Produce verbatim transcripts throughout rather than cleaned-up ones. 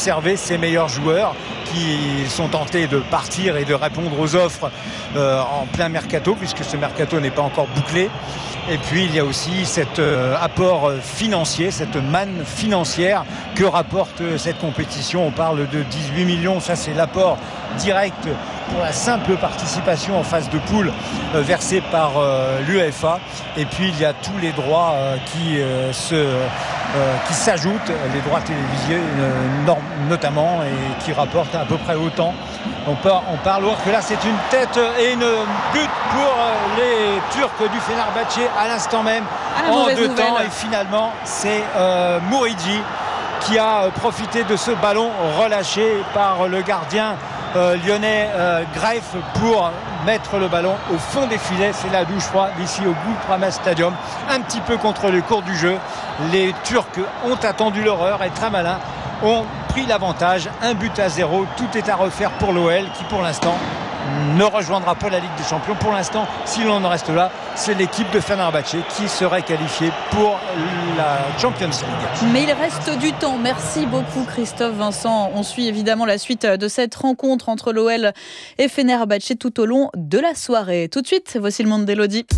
conserver ses meilleurs joueurs qui sont tentés de partir et de répondre aux offres euh, en plein mercato, puisque ce mercato n'est pas encore bouclé. Et puis il y a aussi cet euh, apport financier, cette manne financière que rapporte cette compétition. On parle de dix-huit millions, ça c'est l'apport direct pour la simple participation en phase de poule euh, versée par euh, l'UEFA. Et puis il y a tous les droits euh, qui, euh, se, euh, qui s'ajoutent, les droits télévisés euh, notamment, et qui rapportent à peu près autant. On parle, on parle que là c'est une tête et une but pour les Turcs du Fenerbahçe à l'instant même, ah, en deux nouvelle. temps. Et finalement c'est euh, Mouridi qui a profité de ce ballon relâché par le gardien euh, lyonnais euh, Greif pour mettre le ballon au fond des filets. C'est la douche froide ici au Gulkrama Stadium, un petit peu contre le cours du jeu. Les Turcs ont attendu l'horreur et très malins ont pris l'avantage, un but à zéro. Tout est à refaire pour l'O L qui pour l'instant ne rejoindra pas la Ligue des Champions. Pour l'instant, si l'on en reste là, c'est l'équipe de Fenerbahçe qui serait qualifiée pour la Champions League. Mais il reste du temps. Merci beaucoup Christophe Vincent. On suit évidemment la suite de cette rencontre entre l'O L et Fenerbahçe tout au long de la soirée. Tout de suite, voici le monde d'Élodie.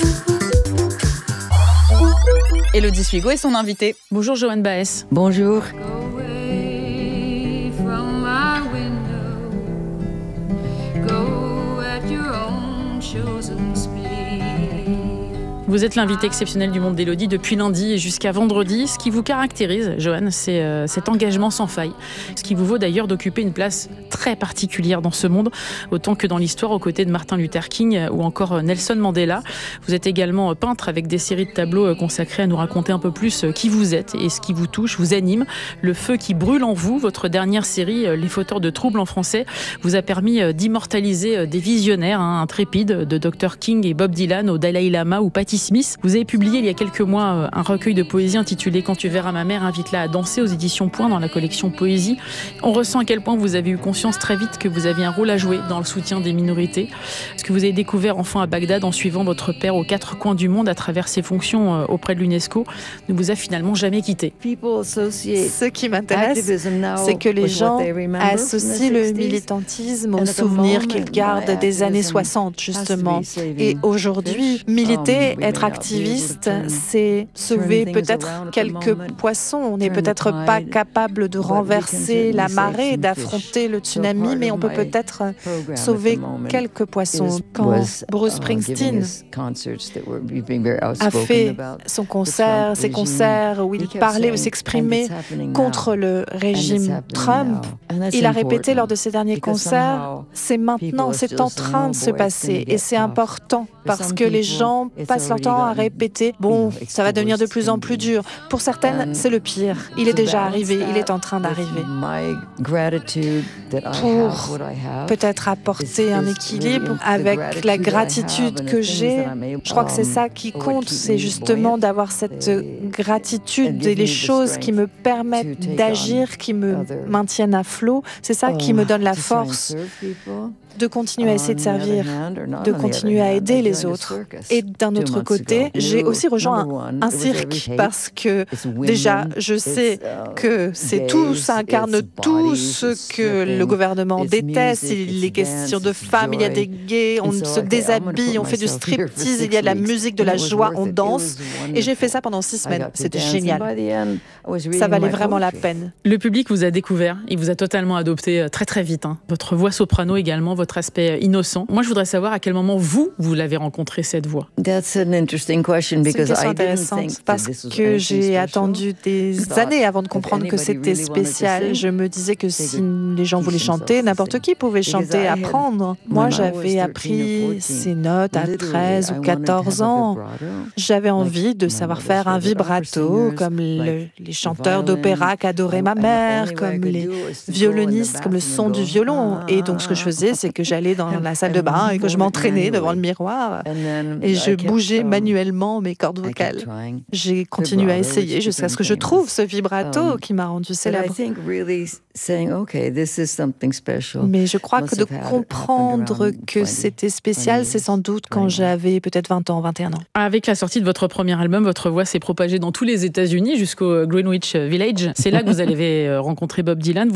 Élodie Suigo et son invité. Bonjour Joanne Baez. Bonjour. Vous êtes l'invité exceptionnel du monde d'Élodie depuis lundi et jusqu'à vendredi. Ce qui vous caractérise, Joanne, c'est euh, cet engagement sans faille. Ce qui vous vaut d'ailleurs d'occuper une place très particulière dans ce monde, autant que dans l'histoire aux côtés de Martin Luther King ou encore Nelson Mandela. Vous êtes également peintre avec des séries de tableaux consacrés à nous raconter un peu plus qui vous êtes et ce qui vous touche, vous anime. Le feu qui brûle en vous, votre dernière série, Les fauteurs de troubles en français, vous a permis d'immortaliser des visionnaires hein, intrépides de docteur King et Bob Dylan au Dalai Lama ou Patti Smith. Vous avez publié il y a quelques mois un recueil de poésie intitulé Quand tu verras ma mère, invite-la à danser aux éditions Point dans la collection Poésie. On ressent à quel point vous avez eu conscience très vite que vous aviez un rôle à jouer dans le soutien des minorités. Ce que vous avez découvert enfant à Bagdad en suivant votre père aux quatre coins du monde à travers ses fonctions auprès de l'UNESCO ne vous a finalement jamais quitté. Ce qui m'intéresse, c'est que les gens associent le militantisme au souvenir qu'ils gardent des années soixante, justement. Et aujourd'hui, militer, être activiste, c'est sauver peut-être quelques poissons. On n'est peut-être pas capable de renverser la marée, d'affronter le tsunami, mais on peut peut-être sauver quelques poissons. Quand Bruce Springsteen a fait son concert, ses concerts où il parlait ou s'exprimait contre le régime Trump, il a répété lors de ses derniers concerts, c'est maintenant, c'est en train de se passer et c'est important parce que les gens passent leur temps à répéter « bon, ça va devenir de plus en plus dur ». Pour certaines, c'est le pire. Il est déjà arrivé, il est en train d'arriver. Pour peut-être apporter un équilibre avec la gratitude que j'ai, je crois que c'est ça qui compte, c'est justement d'avoir cette gratitude et les choses qui me permettent d'agir, qui me maintiennent à flot. C'est ça qui me donne la force de continuer à essayer de servir, de continuer à aider les autres. Et d'un autre côté, j'ai aussi rejoint un, un cirque parce que déjà, je sais que c'est tout, ça incarne tout ce que le gouvernement déteste. Il est question de femmes, il y a des gays, on se déshabille, on fait du striptease, il y a de la musique, de la joie, on danse. Et j'ai fait ça pendant six semaines. C'était génial. Ça valait vraiment la peine. Le public vous a découvert, il vous a totalement adopté très très vite. Hein. Votre voix soprano également, votre aspect innocent. Moi, je voudrais savoir à quel moment vous, vous l'avez rencontré cette voix. C'est une question intéressante parce que j'ai attendu des années avant de comprendre que c'était spécial. Je me disais que si les gens voulaient chanter, n'importe qui pouvait chanter, apprendre. Moi, j'avais appris ces notes à treize ou quatorze ans. J'avais envie de savoir faire un vibrato comme le, les chanteurs d'opéra qu'adorait ma mère, comme les violonistes, comme le son du violon. Et donc, ce que je faisais, c'est que j'allais dans la salle de bain et que je m'entraînais devant le miroir et je bougeais manuellement mes cordes vocales. J'ai continué à essayer jusqu'à ce que je trouve ce vibrato qui m'a rendu célèbre. Mais je crois que de comprendre que c'était spécial, c'est sans doute quand j'avais peut-être vingt ans, vingt et un ans. Avec la sortie de votre premier album, votre voix s'est propagée dans tous les États-Unis jusqu'au Greenwich Village. C'est là que vous avez rencontré Bob Dylan.